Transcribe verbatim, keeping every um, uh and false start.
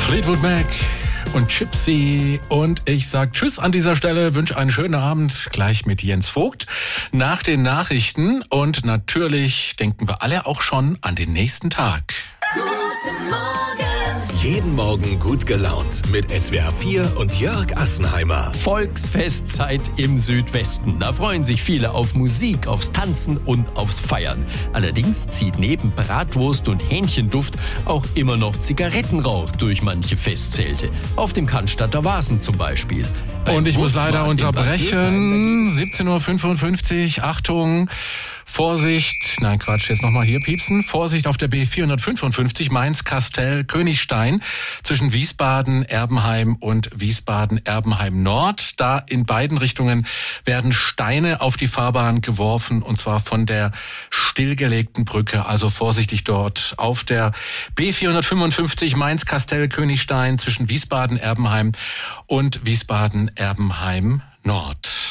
Fleetwood Mac und Gypsy. Und ich sag Tschüss an dieser Stelle, wünsche einen schönen Abend gleich mit Jens Vogt nach den Nachrichten. Und natürlich denken wir alle auch schon an den nächsten Tag. Guten Morgen. Jeden Morgen gut gelaunt mit S W R vier und Jörg Assenheimer. Volksfestzeit im Südwesten. Da freuen sich viele auf Musik, aufs Tanzen und aufs Feiern. Allerdings zieht neben Bratwurst und Hähnchenduft auch immer noch Zigarettenrauch durch manche Festzelte. Auf dem Cannstatter Wasen zum Beispiel. Beim Und ich muss Wurstmarkt leider in Bad unterbrechen. siebzehn Uhr fünfundfünfzig. Achtung. Vorsicht, nein Quatsch, jetzt nochmal hier piepsen. Vorsicht auf der B vierhundertfünfundfünfzig Mainz-Kastel-Königstein zwischen Wiesbaden, Erbenheim und Wiesbaden-Erbenheim-Nord. Da in beiden Richtungen werden Steine auf die Fahrbahn geworfen und zwar von der stillgelegten Brücke. Also vorsichtig dort auf der B vierhundertfünfundfünfzig Mainz-Kastel-Königstein zwischen Wiesbaden, Erbenheim und Wiesbaden, Erbenheim Nord.